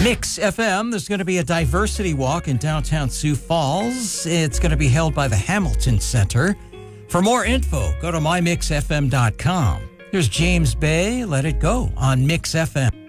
Mix FM, there's going to be a diversity walk in downtown Sioux Falls. It's going to be held by the Hamilton Center. For more info, go to mymixfm.com. Here's James Bay, Let It Go on Mix FM.